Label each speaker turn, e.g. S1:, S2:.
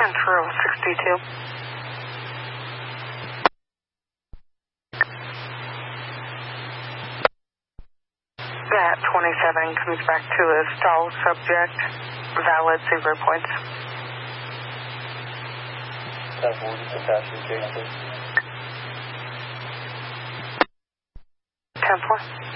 S1: through 62. That 27 comes back to a stall subject, valid 0 points.
S2: 10-4, just attach your case, please.
S1: 10-4.